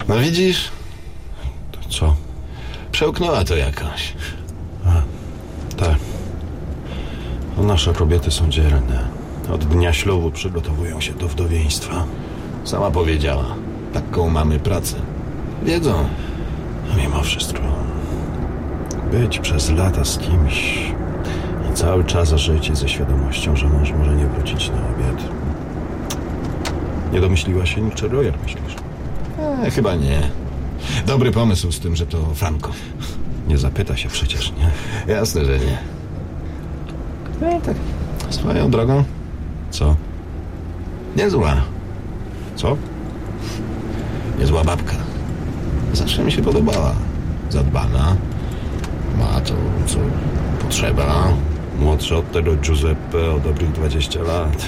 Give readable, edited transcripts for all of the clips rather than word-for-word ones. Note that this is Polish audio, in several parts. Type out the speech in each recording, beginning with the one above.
No widzisz? To co? Przełknęła to jakoś. Tak. Nasze kobiety są dzielne. Od dnia ślubu przygotowują się do wdowieństwa. Sama powiedziała. Taką mamy pracę. Wiedzą. Mimo wszystko, być przez lata z kimś i cały czas żyć ze świadomością, że mąż może nie wrócić na obiad. Nie domyśliła się niczego, jak myślisz? Chyba nie. Dobry pomysł z tym, że to Franko. Nie zapyta się przecież, nie? Jasne, że nie. Tak. Swoją drogą. Co? Niezła. Co? Niezła babka. Zawsze mi się podobała. Zadbana. Ma to, co potrzeba. Młodszy od tego Giuseppe o dobrych 20 lat.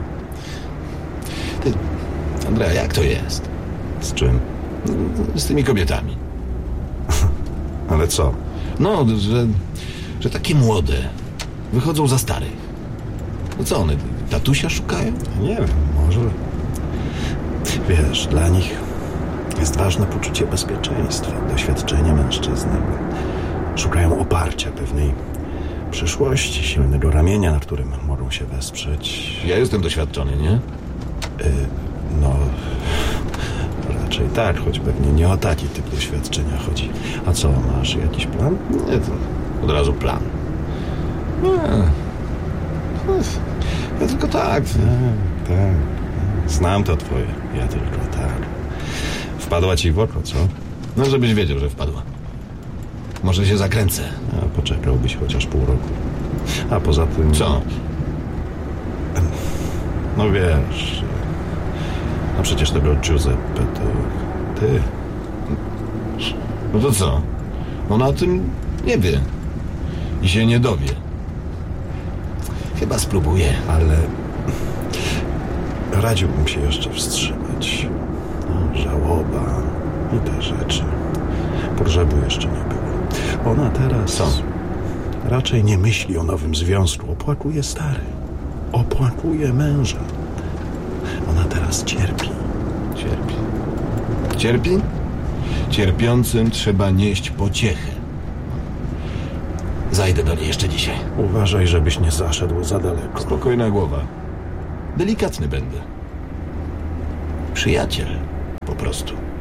Ty, Andrea, jak to jest? Z czym? Z tymi kobietami. Ale co? No, że takie młode wychodzą za starych. No co one, tatusia szukają? Nie wiem, może... Wiesz, dla nich jest ważne poczucie bezpieczeństwa, doświadczenie mężczyzny. Szukają oparcia, pewnej przyszłości, silnego ramienia, na którym mogą się wesprzeć. Ja jestem doświadczony, nie? No, raczej tak, choć pewnie nie o taki typ doświadczenia chodzi. A co, masz jakiś plan? Nie, to od razu plan. Ja tylko tak. Tak. Znam to twoje. Ja tylko tak. Wpadła ci w oko, co? No, żebyś wiedział, że wpadła. Może się zakręcę. A poczekałbyś chociaż pół roku. A poza tym... Co? No wiesz... No przecież tego Giuseppe to... Ty. No to co? Ona o tym nie wie. I się nie dowie. Chyba spróbuję. Ale... Radziłbym się jeszcze wstrzymać. No, żałoba i te rzeczy. Pogrzebu jeszcze nie było. Ona teraz... Co? Raczej nie myśli o nowym związku. Opłakuje stary. Opłakuje męża. Ona teraz cierpi. Cierpi. Cierpi? Cierpiącym trzeba nieść pociechę. Zajdę do niej jeszcze dzisiaj. Uważaj, żebyś nie zaszedł za daleko. Spokojna głowa. Delikatny będę. Przyjaciel. Po prostu.